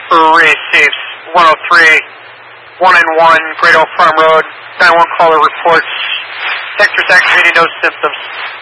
Received 103, 1 Great Oak Farm Road. 911 caller reports. Texters activating, no symptoms.